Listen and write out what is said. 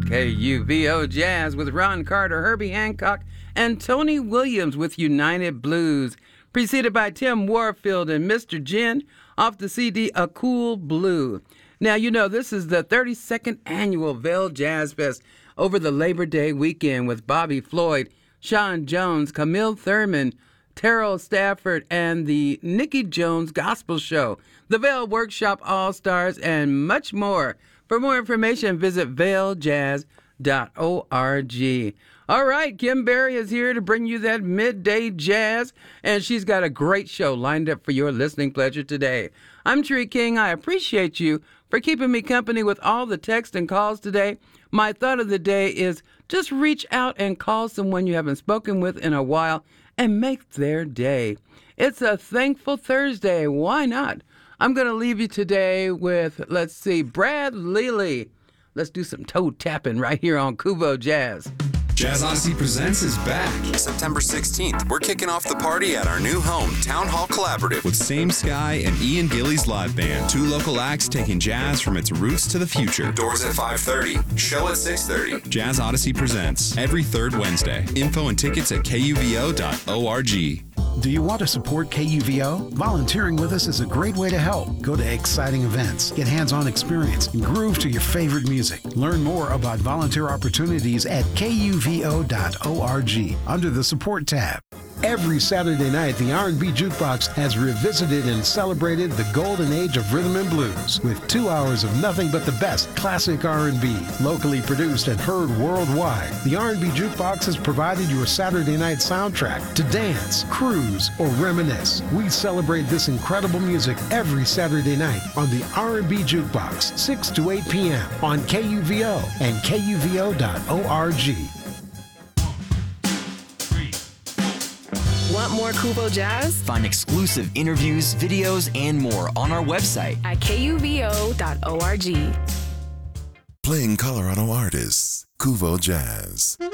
KUVO Jazz with Ron Carter, Herbie Hancock, and Tony Williams with United Blues, preceded by Tim Warfield and Mr. Gin off the CD A Cool Blue. Now, you know, this is the 32nd annual Vail Jazz Fest over the Labor Day weekend with Bobby Floyd, Sean Jones, Camille Thurman, Terrell Stafford, and the Nicky Jones Gospel Show, the Vail Workshop All-Stars, and much more. For more information, visit vailjazz.org. All right, Kim Berry is here to bring you that midday jazz, and she's got a great show lined up for your listening pleasure today. I'm Tree King. I appreciate you for keeping me company with all the texts and calls today. My thought of the day is just reach out and call someone you haven't spoken with in a while and make their day. It's a thankful Thursday. Why not? I'm going to leave you today with, let's see, Brad Lely. Let's do some toe tapping right here on KUVO Jazz. Jazz Odyssey Presents is back. September 16th, we're kicking off the party at our new home, Town Hall Collaborative. With Same Sky and Ian Gillies Live Band. 2 local acts taking jazz from its roots to the future. Doors at 5:30, show at 6:30. Jazz Odyssey Presents every third Wednesday. Info and tickets at kuvo.org. Do you want to support KUVO? Volunteering with us is a great way to help. Go to exciting events, get hands-on experience, and groove to your favorite music. Learn more about volunteer opportunities at kuvo.org under the Support tab. Every Saturday night, the R&B Jukebox has revisited and celebrated the golden age of rhythm and blues with 2 hours of nothing but the best classic R&B, locally produced and heard worldwide. The R&B Jukebox has provided your Saturday night soundtrack to dance, cruise, or reminisce. We celebrate this incredible music every Saturday night on the R&B Jukebox, 6 to 8 p.m. on KUVO and kuvo.org. Want more KUVO Jazz? Find exclusive interviews, videos, and more on our website At kuvo.org. Playing Colorado artists, KUVO Jazz.